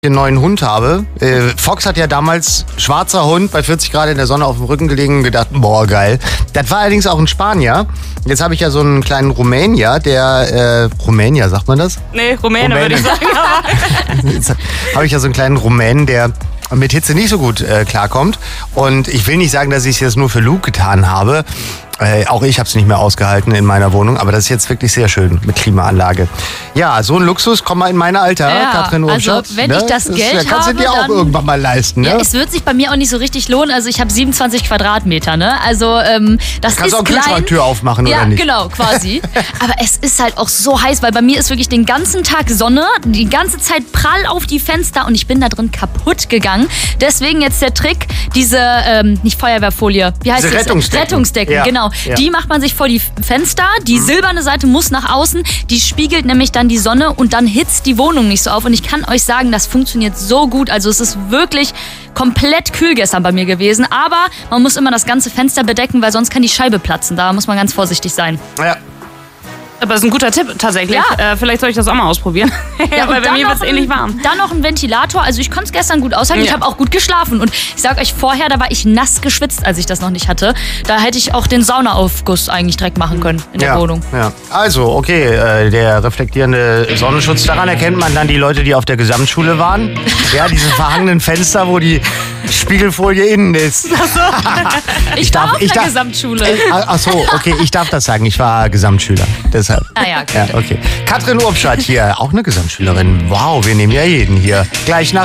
einen neuen Hund habe. Fox hat ja damals, schwarzer Hund, bei 40 Grad in der Sonne auf dem Rücken gelegen und gedacht, boah, geil. Das war allerdings auch ein Spanier. Jetzt habe ich ja so einen kleinen Rumänier, der, Rumänier, sagt man das? Nee, Rumäne würde ich sagen. Jetzt habe ich ja so einen kleinen Rumänen, der mit Hitze nicht so gut klarkommt. Und ich will nicht sagen, dass ich es jetzt nur für Luke getan habe. Auch ich habe es nicht mehr ausgehalten in meiner Wohnung, aber das ist jetzt wirklich sehr schön mit Klimaanlage. Ja, so ein Luxus, komm mal in mein Alter, ja, Katrin Urschatz. Also wenn ich das Geld habe, kannst du dir auch irgendwann mal leisten, ne? Ja, es wird sich bei mir auch nicht so richtig lohnen. Also ich habe 27 Quadratmeter, ne? Also das kannst ist du auch klein. Kühlschranktür aufmachen, ja, oder nicht? Ja, genau, quasi. Aber es ist halt auch so heiß, weil bei mir ist wirklich den ganzen Tag Sonne, die ganze Zeit prall auf die Fenster und ich bin da drin kaputt gegangen. Deswegen jetzt der Trick, diese, nicht Feuerwehrfolie, wie heißt diese das? Rettungsdecken, ja, genau. Ja. Die macht man sich vor die Fenster, die silberne Seite muss nach außen, die spiegelt nämlich dann die Sonne und dann hitzt die Wohnung nicht so auf. Und ich kann euch sagen, das funktioniert so gut. Also es ist wirklich komplett kühl gestern bei mir gewesen. Aber man muss immer das ganze Fenster bedecken, weil sonst kann die Scheibe platzen. Da muss man ganz vorsichtig sein. Ja. Aber das ist ein guter Tipp tatsächlich. Ja. Vielleicht soll ich das auch mal ausprobieren. Ja, weil bei mir wird es ähnlich warm. Dann noch ein Ventilator. Also ich konnte es gestern gut aushalten. Ja. Ich habe auch gut geschlafen. Und ich sage euch vorher, da war ich nass geschwitzt, als ich das noch nicht hatte. Da hätte ich auch den Saunaaufguss eigentlich direkt machen können in der Wohnung. Ja. Also, okay, der reflektierende Sonnenschutz. Daran erkennt man dann die Leute, die auf der Gesamtschule waren. Ja, diese verhangenen Fenster, wo die Spiegelfolie innen ist. Ich war auf der Gesamtschule. Ach so, okay, ich darf das sagen. Ich war Gesamtschüler. Deshalb. Ah ja, Ja, okay. Katrin Urschatz hier, auch eine Gesamtschülerin. Wow, wir nehmen ja jeden hier. Gleich nach